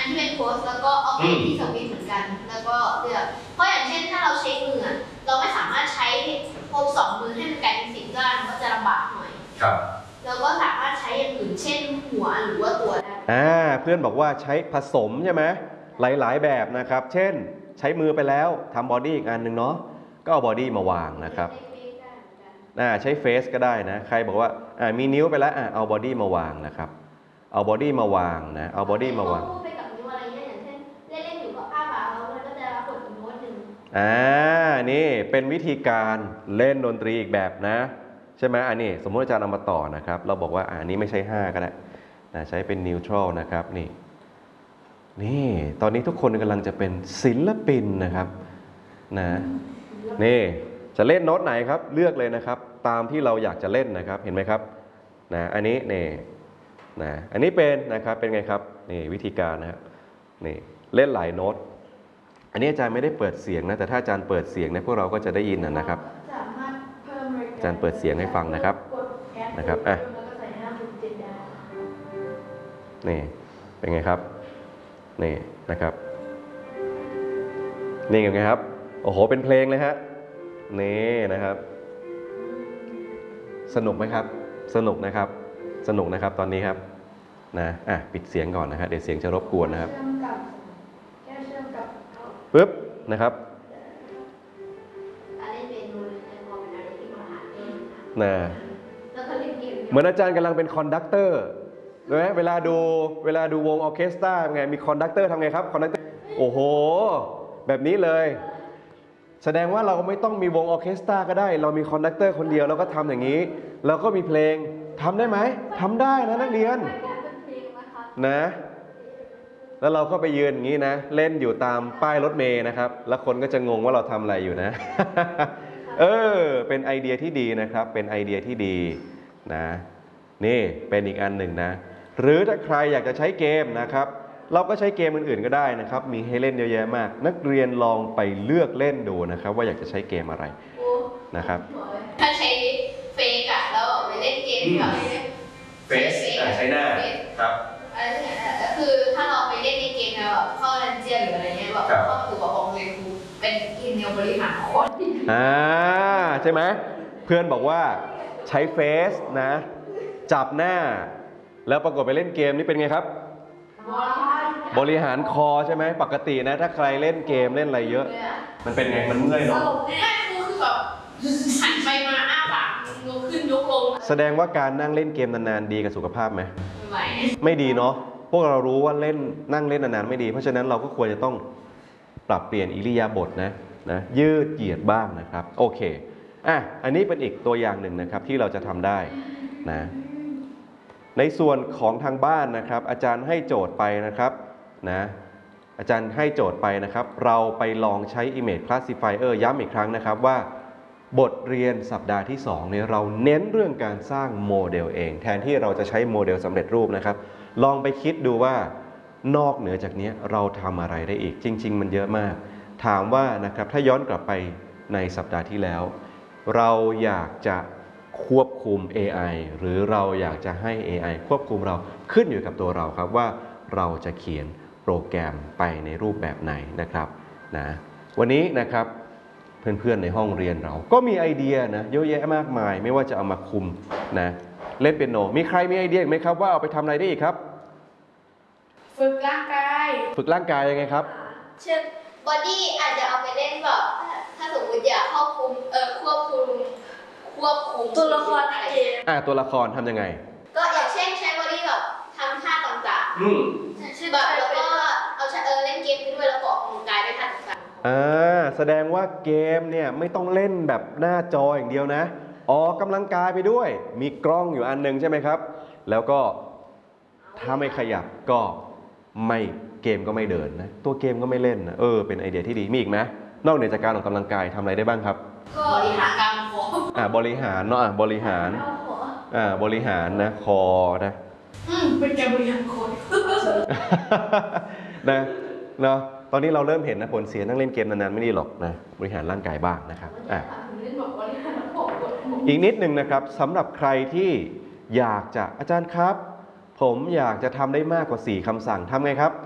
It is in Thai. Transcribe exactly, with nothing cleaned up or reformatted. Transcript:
นที่เป็นโพสแล้วก็เอาไปที่สวิตช์เหมือนกันแล้วก็เลือกเพราะอย่างเช่นถ้าเราใช้มือเราไม่สามารถใช้โพสสองมือให้มันกลายเป็นสิ่งด้านก็จะลำบากหน่อยครับเราก็สามารถใช้อย่างอื่นเช่นหัวหรือว่าตัวได้อ่าเพื่อนบอกว่าใช้ผสมใช่ไหมหลายๆแบบนะครับเช่นใช้มือไปแล้วทำบอดี้อีกอันหนึ่งเนาะก็เอาบอดี้มาวางนะครับอ่าใช้เฟซก็ได้นะใครบอกว่าอ่ามีนิ้วไปแล้วอ่าเอาบอดี้มาวางนะครับเอาบอดี้มาวางนะเอาบอดี้มาวางไปกับนิ้วอะไรเงี้ยอย่างเช่นเล่นๆอยู่ก็อ้าปากแล้วมันก็จะกดอีกโน้ตหนึ่งอ่านี่เป็นวิธีการเล่นดนตรีอีกแบบนะใช่ไหมอันนี้สมมติอาจารย์เอามาต่อนะครับเราบอกว่าอ่านี้ไม่ใช่ห้าก็ได้นะใช้เป็นนิวทรัลนะครับนี่นี่ตอนนี้ทุกคนกำลังจะเป็นศิลปินนะครับนะนี่จะเล่นโน้ตไหนครับเลือกเลยนะครับตามที่เราอยากจะเล่นนะครับเห็นไหมครับนะอันนี้นี่นะอันนี้เป็นนะครับเป็นไงครับนี่วิธีการนะครับนี่เล่นหลายโน้ตอันนี้อาจารย์ไม่ได้เปิดเสียงนะแต่ถ้าอาจารย์เปิดเสียงเนี่ยพวกเราก็จะได้ยินนะครับอาจารย์เปิดเสียงให้ฟังนะครับนะครับอ่ะนี่เป็นไงครับนี่นะครับนี่ไงครับโอ้โหเป็นเพลงเลยฮะนี่นะครับสนุกไหมครับสนุกนะครับสนุกนะครับตอนนี้ครับนะอ่ะปิดเสียงก่อนนะครับเดี๋ยวเสียงจะรบกวนนะครับปึ๊บนะครับนะเหมือนอาจารย์กำลังเป็นคอนดักเตอร์ใช่ไหมเวลาดูเวลาดูวงออร์เคสตราไงมีคอนดักเตอร์ทำไงครับคอนดักเตอร์โอ้โหแบบนี้เลยแสดงว่าเราไม่ต้องมีวงออร์เคสตราก็ได้เรามีคอนดักเตอร์คนเดียวเราก็ทำอย่างนี้เราก็มีเพลงทำได้ไหมทำได้นะนักเรียนนะแล้วเราก็ไปยืนอย่างนี้นะเล่นอยู่ตามป้ายรถเมล์นะครับแล้วคนก็จะงงว่าเราทำอะไรอยู่นะเออเป็นไอเดียที่ดีนะครับเป็นไอเดียที่ดีนะนี่เป็นอีกอันหนึ่งนะหรือถ้าใครอยากจะใช้เกมนะครับเราก็ใช้เกมอื่นๆก็ได้นะครับมีให้เล่นเยอะแยะมากนักเรียนลองไปเลือกเล่นดูนะครับว่าอยากจะใช้เกมอะไรนะครับถ้าใช้เฟกอะแล้วไปเล่นเกมแบบเฟซใช้หน้าครับอะไรอย่างเงี้ยก็คือถ้าเราไปเล่นในเกมแบบเข้าเรนเจียหรืออะไรเงี้ยแบบเข้าสู่ของเรียนครูเป็นทีมแนวบริหารคนอ่าใช่ไหมเพื่อนบอกว่าใช้เฟซนะจับหน้าแล้วปรากฏไปเล่นเกมนี่เป็นไงครับบริหารคอใช่ไหมปกตินะถ้าใครเล่นเกมเล่นอะไรเยอะมันเป็นไงมันเมื่อยเนาะคือแบบหันไปมาอ้าปากยกขึ้นยกลงแสดงว่าการนั่งเล่นเกมนานๆดีกับสุขภาพไหมไม่ไม่ดีเนาะพวกเรารู้ว่าเล่นนั่งเล่นนานๆไม่ดีเพราะฉะนั้นเราก็ควรจะต้องปรับเปลี่ยนอิริยาบถนะนะยืดเหยียดบ้างนะครับโอเคอ่ะอันนี้เป็นอีกตัวอย่างหนึ่งนะครับที่เราจะทำได้นะในส่วนของทางบ้านนะครับอาจารย์ให้โจทย์ไปนะครับนะอาจารย์ให้โจทย์ไปนะครับเราไปลองใช้ Image Classifier ย้ำอีกครั้งนะครับว่าบทเรียนสัปดาห์ที่สองเนี่ยเราเน้นเรื่องการสร้างโมเดลเองแทนที่เราจะใช้โมเดลสำเร็จรูปนะครับลองไปคิดดูว่านอกเหนือจากนี้เราทำอะไรได้อีกจริงๆมันเยอะมากถามว่านะครับถ้าย้อนกลับไปในสัปดาห์ที่แล้วเราอยากจะควบคุม เอ ไอ หรือเราอยากจะให้ เอ ไอ ควบคุมเราขึ้นอยู่กับตัวเราครับว่าเราจะเขียนโปรแกรมไปในรูปแบบไหนนะครับนะวันนี้นะครับเพื่อนๆในห้องเรียนเราก็มีไอเดียนะเยอะแยะมากมายไม่ว่าจะเอามาคุมนะเล่นเปียโนมีใครมีไอเดียไหมครับว่าเอาไปทำอะไรได้อีกครับฝึกร่างกายฝึกร่างกายยังไงครับเช่นบอดี้อาจจะเอาไปเล่นแบบถ้าสมมติอยากควบคุมเออควบคุมควบคุมตัวละครอะไรอ่าตัวละครทำยังไงก็อย่างเช่นใช้บอดี้แบบทำท่าต่างๆอืมแบบแล้วก็เอาเออเล่นเกมไปด้วยแล้วก็ออกกำลังกายด้วยท่าต่างๆอ่าแสดงว่าเกมเนี่ยไม่ต้องเล่นแบบหน้าจออย่างเดียวนะออกกำลังกายไปด้วยมีกล้องอยู่อันนึงใช่ไหมครับแล้วก็ถ้าไม่ขยับก็ไม่เกมก็ไม่เดินนะตัวเกมก็ไม่เล่นนะเออเป็นไอเดียที่ดีมีอีกไหมนอกเหนือจากการออกกำลังกายทำอะไรได้บ้างครับก็บริหารการคออ่าบริหารเนาะอ่าบริหารอ่าบริหารนะคอนะอืมเป็นการบริหารคอนะเนาะตอนนี้เราเริ่มเห็นนะผลเสียนั่งเล่นเกมนานๆไม่ดีหรอกนะบริหารร่างกายบ้างนะครับอ่ะอีกนิดหนึ่งนะครับสำหรับใครที่อยากจะอาจารย์ครับผมอยากจะทำได้มากกว่าสี่คำสั่งทำไงครับ